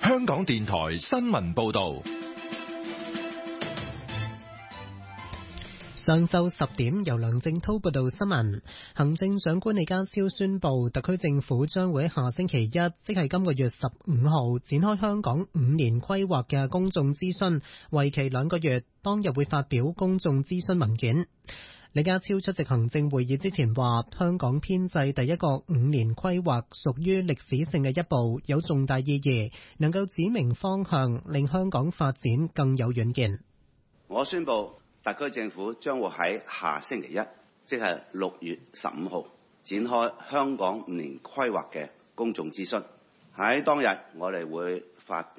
香港電台新聞報道。 上晝10點，由梁正滔報道新聞。行政長官李家超宣布，特區政府將會喺下星期一，即係今個月15號，展開香港5年規劃嘅公眾諮詢，為期2個月。當日會發表公眾諮詢文件。李家超出席行政會議之前話，香港編制第一個5年規劃屬於歷史性嘅一步，有重大意義，能夠指明方向，令香港發展更有遠見。 我宣布，特區政府將會喺下星期一，即係6月15號，展開香港5年規劃嘅公眾諮詢。喺當日，我哋會發表